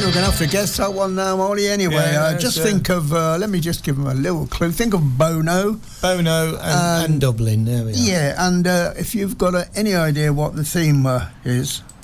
we're going to have to guess that one now, Molly. Anyway, think of, let me just give them a little clue. Think of Bono. And Dublin, there we are. Yeah, and if you've got any idea what the theme is,